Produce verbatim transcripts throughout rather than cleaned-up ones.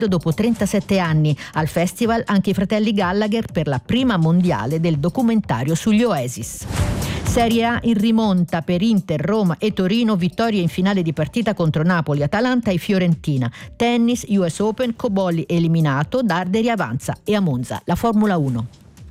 dopo trentasette anni. Al festival anche i fratelli Gallagher per la prima mondiale del documentario sugli Oasis. Serie A in rimonta per Inter, Roma e Torino, vittorie in finale di partita contro Napoli, Atalanta e Fiorentina. Tennis, U S Open, Cobolli eliminato, Darderi avanza e a Monza la Formula uno.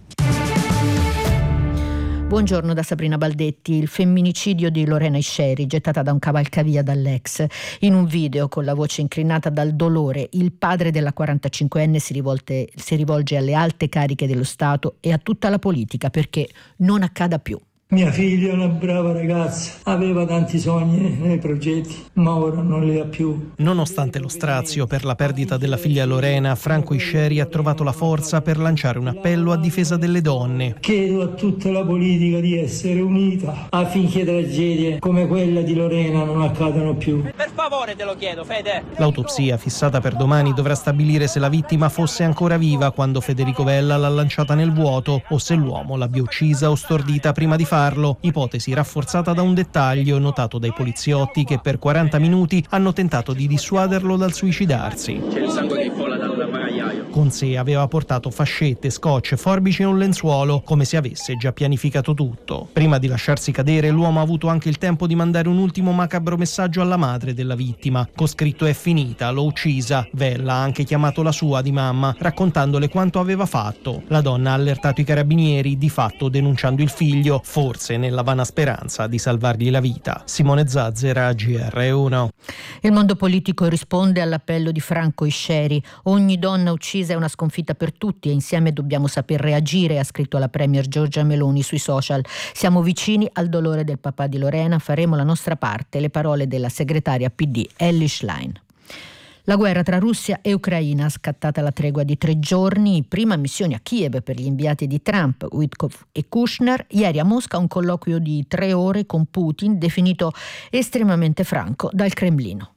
Buongiorno da Sabrina Baldetti. Il femminicidio di Lorena Isceri, gettata da un cavalcavia dall'ex. In un video con la voce incrinata dal dolore, il padre della quarantacinquenne si, rivolte, si rivolge alle alte cariche dello Stato e a tutta la politica perché non accada più. Mia figlia è una brava ragazza, aveva tanti sogni e progetti, ma ora non li ha più. Nonostante lo strazio per la perdita della figlia Lorena, Franco Isceri ha trovato la forza per lanciare un appello a difesa delle donne. Chiedo a tutta la politica di essere unita affinché tragedie come quella di Lorena non accadano più. Per favore te lo chiedo, Fede. L'autopsia, fissata per domani, dovrà stabilire se la vittima fosse ancora viva quando Federico Vella l'ha lanciata nel vuoto o se l'uomo l'abbia uccisa o stordita prima di farlo. Ipotesi rafforzata da un dettaglio notato dai poliziotti che per quaranta minuti hanno tentato di dissuaderlo dal suicidarsi. C'è il sangue che cola dal bagagliaio. Con sé aveva portato fascette, scotch, forbici e un lenzuolo, come se avesse già pianificato tutto. Prima di lasciarsi cadere, l'uomo ha avuto anche il tempo di mandare un ultimo macabro messaggio alla madre della vittima. Con scritto "è finita, l'ho uccisa". Vella ha anche chiamato la sua di mamma, raccontandole quanto aveva fatto. La donna ha allertato i carabinieri, di fatto denunciando il figlio, forse nella vana speranza di salvargli la vita. Simone Zazzera, G R uno. Il mondo politico risponde all'appello di Franco Isceri. Ogni donna uccisa è una sconfitta per tutti e insieme dobbiamo saper reagire, ha scritto la premier Giorgia Meloni sui social. Siamo vicini al dolore del papà di Lorena, faremo la nostra parte, le parole della segretaria P D Elly Schlein. La guerra tra Russia e Ucraina, scattata la tregua di tre giorni, prima missione a Kiev per gli inviati di Trump, Witkoff e Kushner, ieri a Mosca un colloquio di tre ore con Putin, definito estremamente franco dal Cremlino.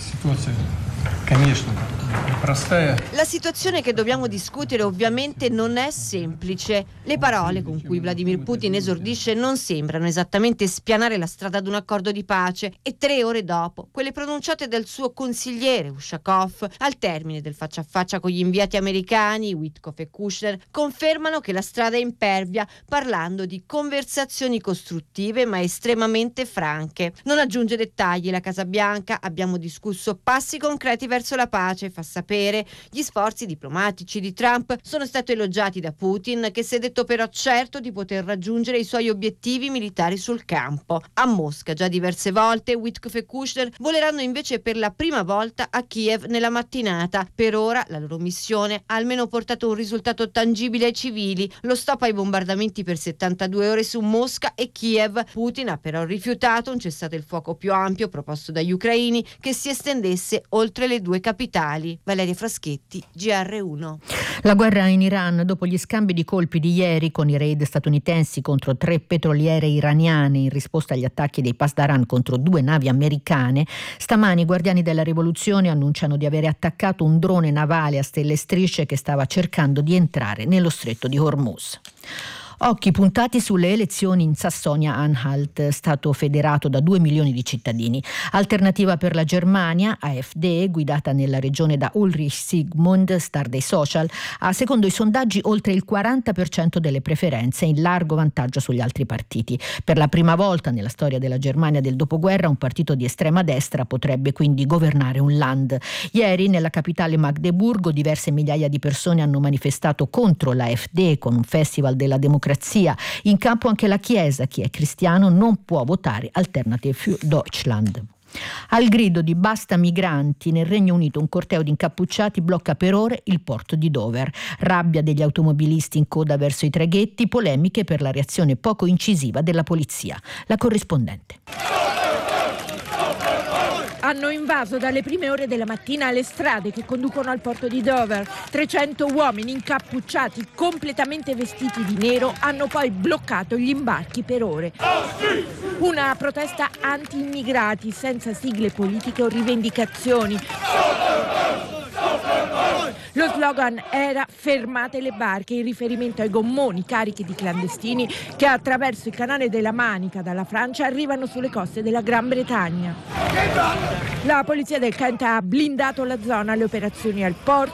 La situazione che dobbiamo discutere ovviamente non è semplice. Le parole con cui Vladimir Putin esordisce non sembrano esattamente spianare la strada ad un accordo di pace e tre ore dopo, quelle pronunciate dal suo consigliere Ushakov al termine del faccia a faccia con gli inviati americani, Witkoff e Kushner, confermano che la strada è impervia, parlando di conversazioni costruttive ma estremamente franche. Non aggiunge dettagli la Casa Bianca, abbiamo discusso passi concreti verso la pace, fa sapere. Gli sforzi diplomatici di Trump sono stati elogiati da Putin, che si è detto però certo di poter raggiungere i suoi obiettivi militari sul campo. A Mosca già diverse volte Witkoff e Kushner voleranno invece per la prima volta a Kiev nella mattinata. Per ora la loro missione ha almeno portato un risultato tangibile ai civili, lo stop ai bombardamenti per settantadue ore su Mosca e Kiev. Putin ha però rifiutato un cessate il fuoco più ampio proposto dagli ucraini che si estendesse oltre le due capitali. Valeria Fraschetti, G R uno. La guerra in Iran, dopo gli scambi di colpi di ieri con i raid statunitensi contro tre petroliere iraniane in risposta agli attacchi dei Pasdaran contro due navi americane, stamani i guardiani della rivoluzione annunciano di avere attaccato un drone navale a stelle e strisce che stava cercando di entrare nello stretto di Hormuz. Occhi puntati sulle elezioni in Sassonia-Anhalt, stato federato da due milioni di cittadini. Alternativa per la Germania, A F D, guidata nella regione da Ulrich Sigmund, star dei social, ha secondo i sondaggi oltre il quaranta per cento delle preferenze, in largo vantaggio sugli altri partiti. Per la prima volta nella storia della Germania del dopoguerra un partito di estrema destra potrebbe quindi governare un land. Ieri nella capitale Magdeburgo diverse migliaia di persone hanno manifestato contro l'A F D con un festival della democrazia. In campo anche la Chiesa, chi è cristiano non può votare Alternative für Deutschland. Al grido di basta migranti, nel Regno Unito un corteo di incappucciati blocca per ore il porto di Dover. Rabbia degli automobilisti in coda verso i traghetti, polemiche per la reazione poco incisiva della polizia. La corrispondente. Hanno invaso dalle prime ore della mattina le strade che conducono al porto di Dover. trecento uomini incappucciati, completamente vestiti di nero, hanno poi bloccato gli imbarchi per ore. Una protesta anti-immigrati senza sigle politiche o rivendicazioni. Lo slogan era "fermate le barche", in riferimento ai gommoni carichi di clandestini che attraverso il canale della Manica dalla Francia arrivano sulle coste della Gran Bretagna. La polizia del Kent ha blindato la zona, le operazioni al porto